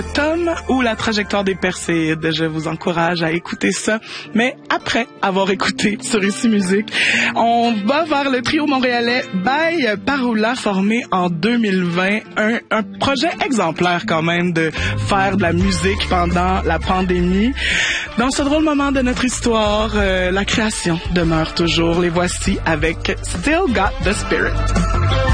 Tom ou la trajectoire des Perséides. Je vous encourage à écouter ça. Mais après avoir écouté sur Ici Musique, on va vers le trio montréalais By Paroula, formé en 2020. Un projet exemplaire quand même de faire de la musique pendant la pandémie. Dans ce drôle moment de notre histoire, la création demeure toujours. Les voici avec Still Got the Spirit.